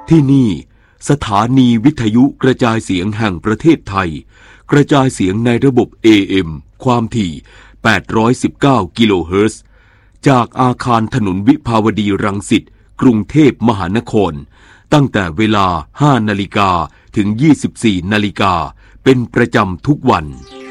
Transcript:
ที่นี่สถานีวิทยุกระจายเสียงแห่งประเทศไทยกระจายเสียงในระบบ AM ความถี่819กิโลเฮิรตซ์จากอาคารถนนวิภาวดีรังสิตกรุงเทพมหานครตั้งแต่เวลา 5 นาฬิกาถึง 24 นาฬิกาเป็นประจำทุกวัน